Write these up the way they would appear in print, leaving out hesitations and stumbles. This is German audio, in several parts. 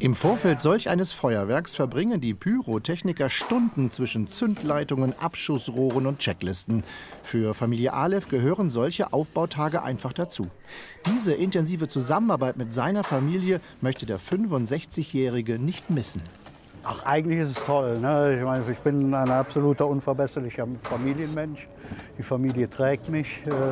Im Vorfeld solch eines Feuerwerks verbringen die Pyrotechniker Stunden zwischen Zündleitungen, Abschussrohren und Checklisten. Für Familie Alev gehören solche Aufbautage einfach dazu. Diese intensive Zusammenarbeit mit seiner Familie möchte der 65-Jährige nicht missen. Ach, eigentlich ist es toll, ne? Ich meine, ich bin ein absoluter unverbesserlicher Familienmensch. Die Familie trägt mich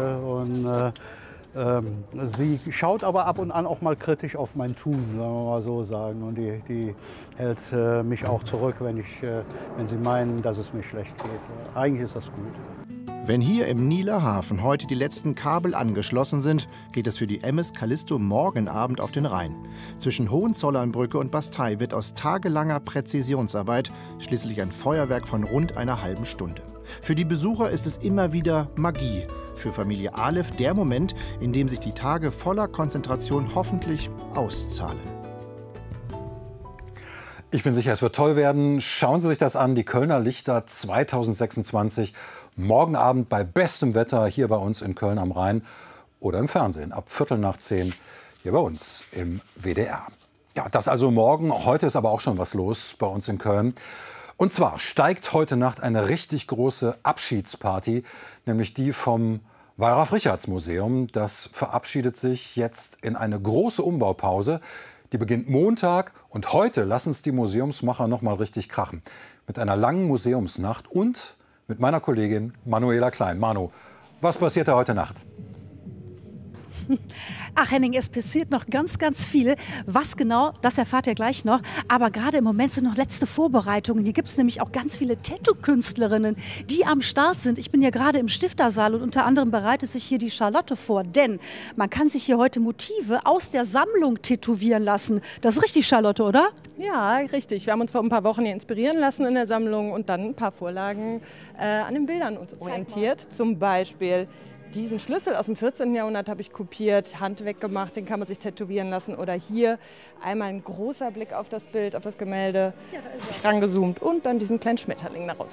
sie schaut aber ab und an auch mal kritisch auf mein Tun, sagen wir mal so sagen. Und die hält mich auch zurück, wenn sie meinen, dass es mir schlecht geht. Eigentlich ist das gut. Wenn hier im Nieler Hafen heute die letzten Kabel angeschlossen sind, geht es für die MS Callisto morgen Abend auf den Rhein. Zwischen Hohenzollernbrücke und Bastei wird aus tagelanger Präzisionsarbeit schließlich ein Feuerwerk von rund einer halben Stunde. Für die Besucher ist es immer wieder Magie. Für Familie Alev der Moment, in dem sich die Tage voller Konzentration hoffentlich auszahlen. Ich bin sicher, es wird toll werden. Schauen Sie sich das an, die Kölner Lichter 2026. Morgen Abend bei bestem Wetter hier bei uns in Köln am Rhein oder im Fernsehen ab 10:15 hier bei uns im WDR. Ja, das also morgen. Heute ist aber auch schon was los bei uns in Köln. Und zwar steigt heute Nacht eine richtig große Abschiedsparty, nämlich die vom Wallraf-Richarts-Museum. Das verabschiedet sich jetzt in eine große Umbaupause. Die beginnt Montag und heute lassen es die Museumsmacher noch mal richtig krachen. Mit einer langen Museumsnacht und mit meiner Kollegin Manuela Klein. Manu, was passiert da heute Nacht? Ach Henning, es passiert noch ganz, ganz viel. Was genau, das erfahrt ihr gleich noch. Aber gerade im Moment sind noch letzte Vorbereitungen. Hier gibt es nämlich auch ganz viele Tattoo-Künstlerinnen, die am Start sind. Ich bin ja gerade im Stiftersaal und unter anderem bereitet sich hier die Charlotte vor. Denn man kann sich hier heute Motive aus der Sammlung tätowieren lassen. Das ist richtig, Charlotte, oder? Ja, richtig. Wir haben uns vor ein paar Wochen hier inspirieren lassen in der Sammlung und dann ein paar Vorlagen an den Bildern uns orientiert. Zum Beispiel diesen Schlüssel aus dem 14. Jahrhundert habe ich kopiert, Hand weggemacht, den kann man sich tätowieren lassen. Oder hier einmal ein großer Blick auf das Bild, auf das Gemälde, rangezoomt und dann diesen kleinen Schmetterling daraus.